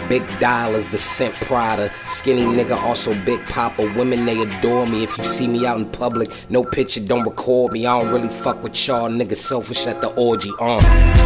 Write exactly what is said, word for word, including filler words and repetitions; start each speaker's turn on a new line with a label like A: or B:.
A: Big dollars, the scent Prada. Skinny nigga, also Big Papa. Women, they adore me. If you see me out in public, no picture, don't record me. I don't really fuck with y'all niggas selfish at the orgy, uh